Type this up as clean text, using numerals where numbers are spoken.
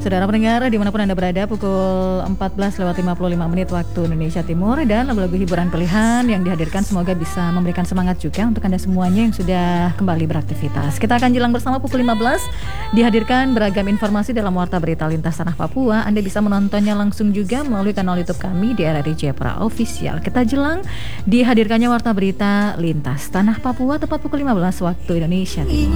Saudara pendengar, dimanapun Anda berada, pukul 14:55 waktu Indonesia Timur. Dan lagu-lagu hiburan pilihan yang dihadirkan semoga bisa memberikan semangat juga untuk Anda semuanya yang sudah kembali beraktivitas. Kita akan jelang bersama pukul 15. Dihadirkan beragam informasi dalam Warta Berita Lintas Tanah Papua. Anda bisa menontonnya langsung juga melalui kanal YouTube kami di RRI Jepra Official. Kita jelang dihadirkannya Warta Berita Lintas Tanah Papua tepat pukul 15 waktu Indonesia Timur.